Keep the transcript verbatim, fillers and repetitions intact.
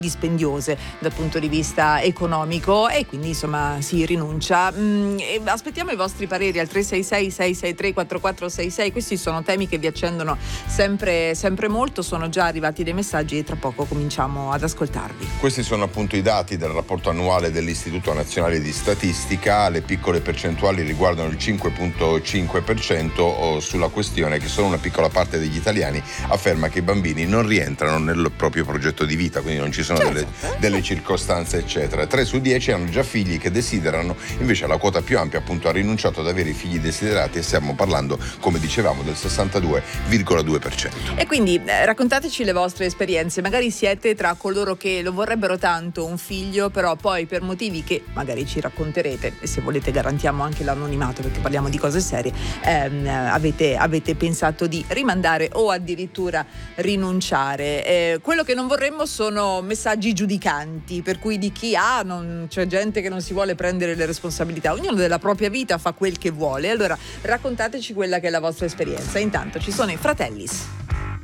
dispendiose dal punto di vista economico e quindi insomma si rinuncia. Mm, e aspettiamo i vostri pareri al tre sei sei sei sei tre quattro quattro sei sei. Questi sono temi che vi accendono sempre, sempre molto, sono già arrivati dei messaggi e tra poco cominciamo ad ascoltarvi. Questi sono appunto i dati del rapporto annuale dell'Istituto Nazionale di Statistica. Le piccole percentuali riguardano il cinque virgola cinque per cento sulla questione che solo una piccola parte degli italiani afferma che i bambini non rientrano nel proprio progetto di vita, quindi non ci sono Delle, delle circostanze eccetera. Tre su dieci hanno già figli che desiderano, invece la quota più ampia appunto ha rinunciato ad avere i figli desiderati e stiamo parlando, come dicevamo, del sessantadue virgola due per cento. E quindi eh, raccontateci le vostre esperienze, magari siete tra coloro che lo vorrebbero tanto un figlio, però poi per motivi che magari ci racconterete e se volete garantiamo anche l'anonimato perché parliamo di cose serie, ehm, avete, avete pensato di rimandare o addirittura rinunciare. Eh, quello che non vorremmo sono messaggi messaggi giudicanti, per cui di chi ha, non c'è gente che non si vuole prendere le responsabilità, ognuno della propria vita fa quel che vuole. Allora raccontateci quella che è la vostra esperienza. Intanto ci sono i Fratellis.